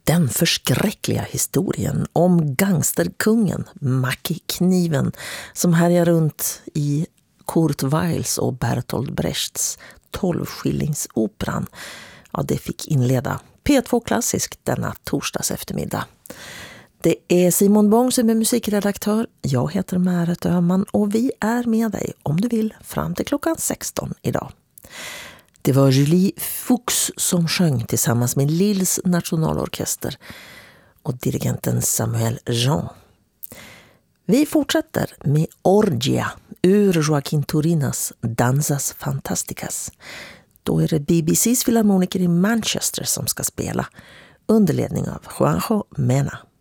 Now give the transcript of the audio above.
Den förskräckliga historien om gangsterkungen Mackie Kniven som härjar runt i Kurt Weils och Bertolt Brechts 12-skillingsoperan. Ja, det fick inleda P2 Klassisk denna torsdags eftermiddag. Det är Simon Bång som är musikredaktör. Jag heter Märet Öhman och vi är med dig om du vill fram till klockan 16 idag. Det var Julie Fuchs som sjöng tillsammans med Lilles nationalorkester och dirigenten Samuel Jean. Vi fortsätter med Orgia ur Joaquin Turinas Danzas Fantasticas. Då är det BBCs filharmoniker i Manchester som ska spela under ledning av Juanjo Mena.